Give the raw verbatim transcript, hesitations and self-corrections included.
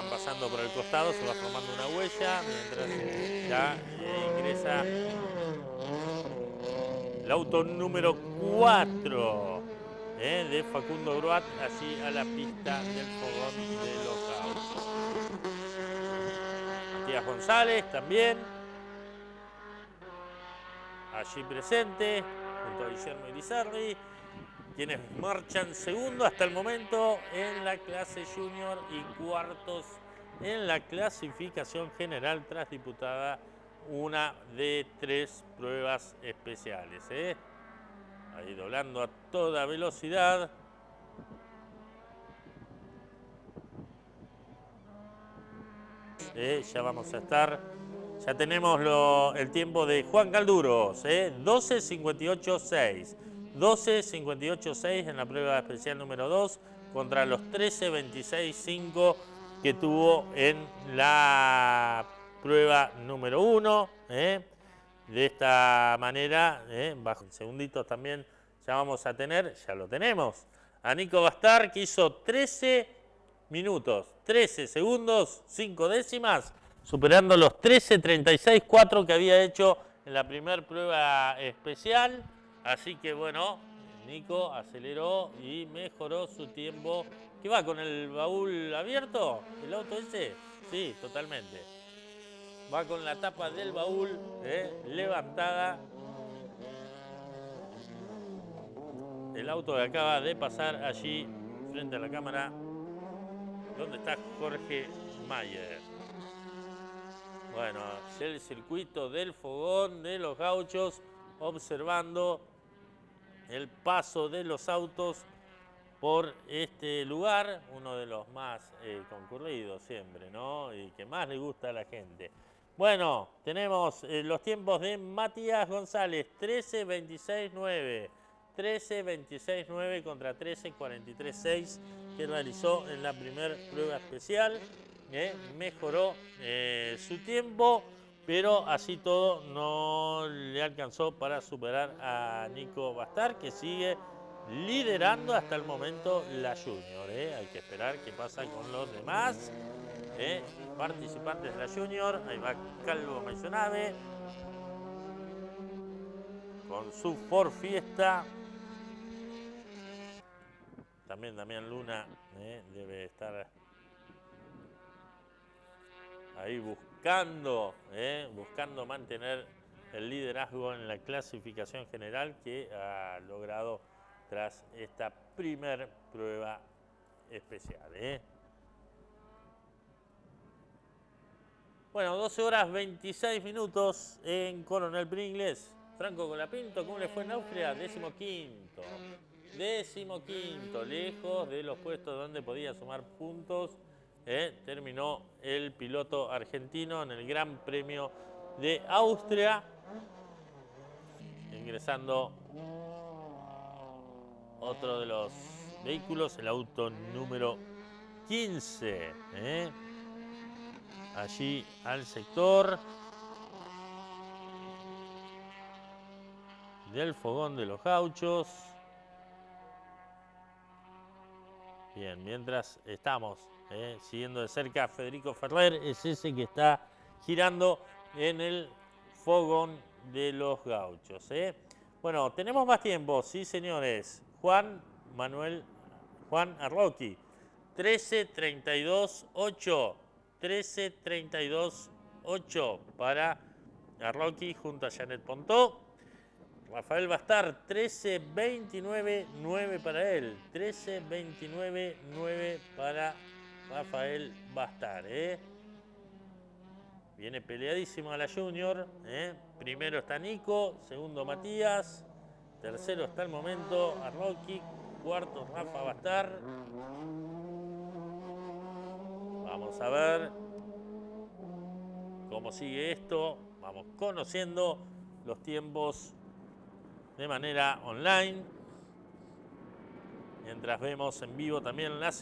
pasando por el costado, se va formando una huella, mientras ya eh, ingresa el auto número cuatro eh, de Facundo Gruat allí a la pista del fogón de los Gauchos. Matías González también allí presente junto a Guillermo Irizarry, quienes marchan segundo hasta el momento en la clase junior y cuartos en la clasificación general tras disputada una de tres pruebas especiales. ¿eh? Ahí doblando a toda velocidad. Eh, ya vamos a estar, ya tenemos lo, el tiempo de Juan Calduros, eh, doce cincuenta y ocho seis. doce cincuenta y ocho seis en la prueba especial número dos contra los trece veintiséis cinco que tuvo en la prueba número uno. Eh. De esta manera, eh, bajo segunditos también ya vamos a tener, ya lo tenemos, a Nico Bastar, que hizo trece minutos, trece segundos, cinco décimas, superando los trece treinta y seis cuatro que había hecho en la primera prueba especial. Así que bueno, Nico aceleró y mejoró su tiempo. ¿Qué va con el baúl abierto? ¿El auto ese? Sí, totalmente. Va con la tapa del baúl eh, levantada. El auto que acaba de pasar allí frente a la cámara, donde está Jorge Mayer. Bueno, el circuito del fogón de los Gauchos, observando el paso de los autos por este lugar, uno de los más eh, concurridos siempre, ¿no? Y que más le gusta a la gente. Bueno, tenemos eh, los tiempos de Matías González, trece veintiséis nueve. trece veintiséis nueve contra trece cuarenta y tres seis que realizó en la primera prueba especial. Eh, mejoró eh, su tiempo, pero así todo no le alcanzó para superar a Nico Bastar, que sigue liderando hasta el momento la Junior. Eh. Hay que esperar qué pasa con los demás eh, participantes de la Junior. Ahí va Calvo Maisonave con su Ford Fiesta. También Damián Luna eh, debe estar ahí buscando, eh, buscando mantener el liderazgo en la clasificación general que ha logrado tras esta primer prueba especial. ¿eh? Bueno, doce horas veintiséis minutos en Coronel Pringles. Franco Colapinto, ¿cómo le fue en Austria? Décimo quinto. Décimo quinto, lejos de los puestos donde podía sumar puntos. Eh, terminó el piloto argentino en el Gran Premio de Austria, ingresando otro de los vehículos, el auto número quince, eh, allí al sector del fogón de los Gauchos. Bien, mientras estamos eh, siguiendo de cerca a Federico Ferrer, es ese que está girando en el fogón de los Gauchos. ¿eh? Bueno, tenemos más tiempo, sí señores. Juan Manuel, Juan Arloqui, trece treinta y dos ocho. trece treinta y dos ocho para Arloqui junto a Janet Pontó. Rafael Bastar, trece veintinueve nueve para él. trece veintinueve nueve para Rafael Bastar. ¿eh? Viene peleadísimo a la Junior. ¿eh? Primero está Nico, segundo Matías, tercero está el momento Arloqui, cuarto Rafa Bastar. Vamos a ver cómo sigue esto. Vamos conociendo los tiempos de manera online, mientras vemos en vivo también las